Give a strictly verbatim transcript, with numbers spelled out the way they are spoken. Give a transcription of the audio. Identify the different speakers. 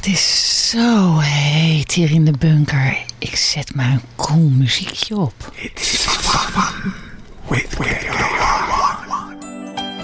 Speaker 1: het is zo heet hier in de bunker. Ik zet maar een cool muziekje op.
Speaker 2: Het is van